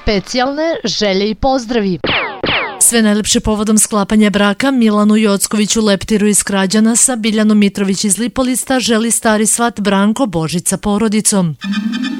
specijalne želje i pozdravi. Sve najlepše povodom sklapanja braka Milanu Jockoviću Leptiru iz Krađanasa, Biljanu Mitrović iz Lipolista želi stari svat Branko Božić sa porodicom.